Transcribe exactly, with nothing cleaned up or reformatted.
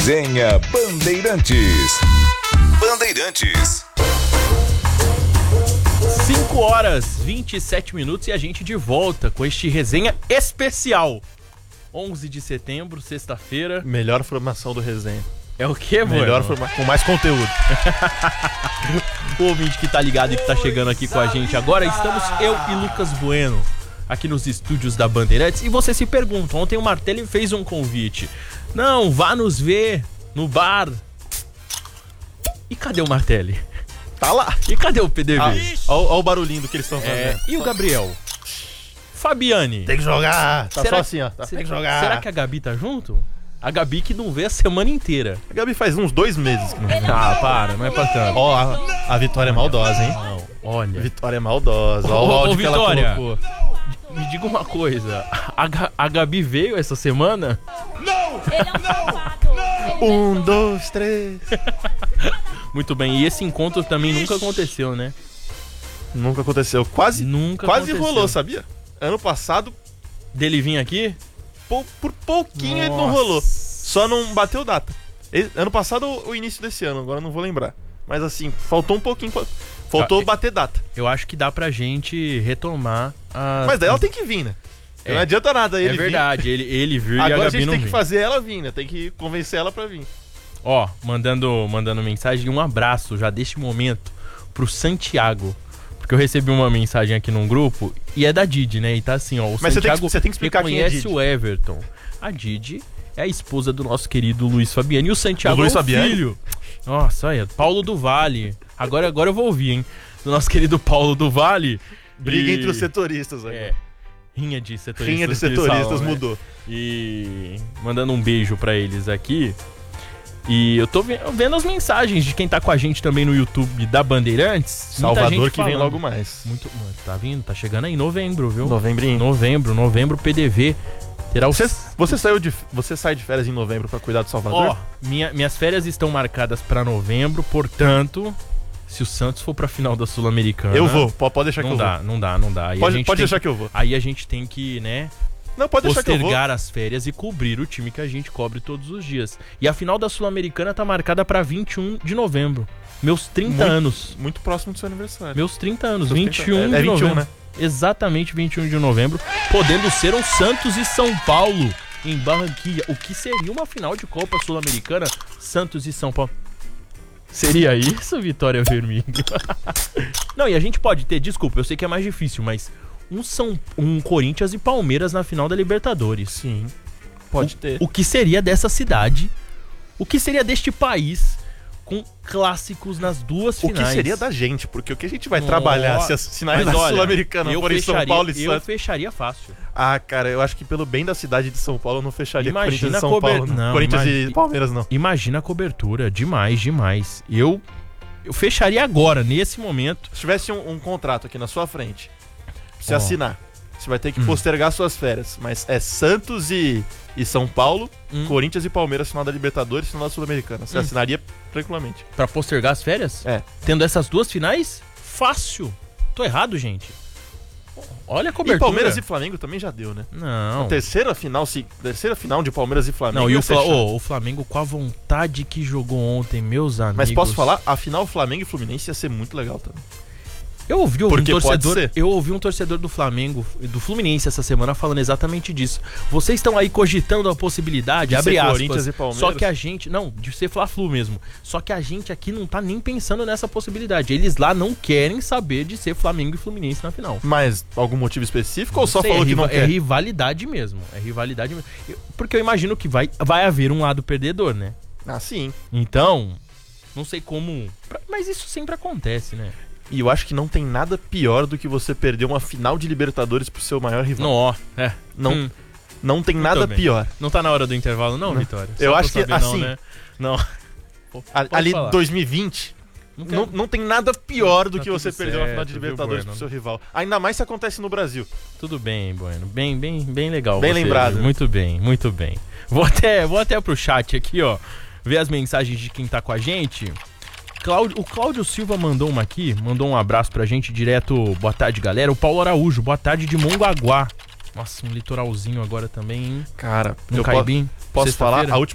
Resenha Bandeirantes. Bandeirantes. cinco horas e vinte e sete minutos e a gente de volta com este resenha especial. onze de setembro, sexta-feira. Melhor formação do resenha. É o quê, mano? Melhor formação, com mais conteúdo. O ouvinte que tá ligado e que tá chegando aqui com a gente agora, estamos eu e Lucas Bueno aqui nos estúdios da Bandeirantes. E você se pergunta, ontem o Martelli fez um convite. Não, vá nos ver no bar. E cadê o Martelli? Tá lá. E cadê o P D V? Ah, olha o barulhinho do que eles estão fazendo. É, e o Gabriel? Fabiane? Tem que jogar. Tá Será só assim, ó. Tá, será, tem que jogar. Será que a Gabi tá junto? A Gabi que não vê a semana inteira. A Gabi faz uns dois meses que não vem. Ah, para, não é pra tanto. Ó, a, a Vitória é maldosa, hein? Não, olha. A Vitória é maldosa. Ó, Ô, o ô, áudio que ela Vitória. colocou. Me diga uma coisa, a, Ga- a Gabi veio essa semana? Ele é um safado. Um, dois, três. Muito bem, e esse encontro também nunca aconteceu, né? Nunca aconteceu. Quase, Nunca quase aconteceu. rolou, sabia? Ano passado, Dele vir aqui? por, por pouquinho ele não Nossa. rolou. Só não bateu data. Ele- ano passado ou o início desse ano, agora eu não vou lembrar. Mas assim, faltou um pouquinho. pra- Faltou Ah, bater data. Eu acho que dá pra gente retomar a... Mas daí ela tem que vir, né? É. Não adianta nada ele É vir. verdade, ele, ele vir e a Agora a Gabi gente não tem que vir. fazer ela vir, né? Tem que convencer ela pra vir. Ó, mandando, mandando mensagem, um abraço já deste momento pro Santiago. Porque eu recebi uma mensagem aqui num grupo e é da Didi, né? E tá assim, ó, o Mas você tem que- Santiago você tem que explicar quem é reconhece Didi. o Everton. A Didi é a esposa do nosso querido Luiz Fabiani e o Santiago Do Luiz é o Fabiani? filho. Nossa, olha, Paulo do Vale. Agora, agora eu vou ouvir, hein? Do nosso querido Paulo do Vale. Briga E- entre os setoristas, velho. É, rinha de setoristas. Rinha de setoristas falam, né? mudou. E mandando um beijo pra eles aqui. E eu tô ve- vendo as mensagens de quem tá com a gente também no YouTube da Bandeirantes. Muita Salvador gente que vem falando. logo mais. Muito, mano, tá vindo, tá chegando aí novembro, viu? Novembrinho. Novembro, novembro P D V terá o Você, você, saiu de, você sai de férias em novembro pra cuidar do Salvador? Ó, minha- minhas férias estão marcadas pra novembro, portanto, se o Santos for pra final da Sul-Americana, eu vou. Pode, pode deixar Não que eu dá, vou. não dá, não dá. Aí a Pode, gente pode tem deixar que, que eu vou. Aí a gente tem que, né, Não, pode deixar que eu vou. postergar as férias e cobrir o time que a gente cobre todos os dias. E a final da Sul-Americana tá marcada pra vinte e um de novembro. Meus trinta Muito- anos. Muito próximo do seu aniversário. Meus trinta anos, Seus vinte e trinta um é, de é vinte e um, novembro. né? Exatamente vinte e um de novembro, podendo ser um Santos e São Paulo em Barranquilla. O que seria uma final de Copa Sul-Americana, Santos e São Paulo. Seria isso, Vitória Vermelha? Não, e a gente pode ter, desculpa, eu sei que é mais difícil, mas um, São, um Corinthians e Palmeiras na final da Libertadores. Sim. Pode ter. O que seria dessa cidade? O que seria deste país com clássicos nas duas O finais? que seria da gente? Porque o que a gente vai Nossa. trabalhar se as finais Mas da olha, Sul-Americana eu forem São fecharia- Paulo e Eu Santos? fecharia fácil. Ah, cara, eu acho que pelo bem da cidade de São Paulo eu não fecharia Imagina Corinthians e a São cober- Paulo. Não. não, Corinthians imagina- e Palmeiras não. Imagina a cobertura, demais, demais. Eu, eu fecharia agora, nesse momento. Se tivesse um, um contrato aqui na sua frente, pra você Ó. assinar, você vai ter que Hum. postergar suas férias. Mas é Santos e, e São Paulo, Hum. Corinthians e Palmeiras, final da Libertadores, final da Sul-Americana. Você Hum. assinaria tranquilamente. Pra postergar as férias? É. Tendo essas duas finais? Fácil. Tô errado, gente. Olha a E cobertura. Palmeiras e Flamengo também já deu, né? Não. Terceira final, se, terceira final de Palmeiras e Flamengo. Não, e ia o, ser Fla- chato. ô, o Flamengo com a vontade que jogou ontem, meus amigos. Mas posso falar, a final Flamengo e Fluminense ia ser muito legal também. Eu ouvi um Porque pode torcedor, ser. eu ouvi um torcedor do Flamengo, do Fluminense essa semana falando exatamente disso. Vocês estão aí cogitando a possibilidade, De abre ser aspas. Corinthians e Palmeiras? Só que a gente, não, de ser Fla-Flu mesmo. Só que a gente aqui não tá nem pensando nessa possibilidade. Eles lá não querem saber de ser Flamengo e Fluminense na final. Mas algum motivo específico ou só Sei, falou é que não riva- quer? É rivalidade mesmo. É rivalidade mesmo. Eu- Porque eu imagino que vai, vai haver um lado perdedor, né? Ah, sim. Então, não sei como. pra- Mas isso sempre acontece, né? E eu acho que não tem nada pior do que você perder uma final de Libertadores pro seu maior rival. Não, ó. É. Não, Hum. não tem nada bem. pior. Não tá na hora do intervalo, não, Não. Vitória? Só Eu pra acho que, saber, assim, Não, né? Não. Pô, A- pode Ali falar. dois mil e vinte, Não não, quero- não tem nada pior do Tá que você tudo perder uma final de certo, viu, Libertadores Bueno? pro seu rival. Ainda mais se acontece no Brasil. Tudo bem, Bueno. Bem, bem, bem legal. Bem você, lembrado. viu? Muito bem, muito bem. Vou até, vou até pro chat aqui, ó. Ver as mensagens de quem tá com a gente. Cláudio, o Cláudio Silva mandou uma aqui, mandou um abraço pra gente direto. Boa tarde, galera. O Paulo Araújo, boa tarde de Mongaguá. Nossa, um litoralzinho agora também, hein? Cara, Um eu po- caibim. posso falar? sexta-feira. A última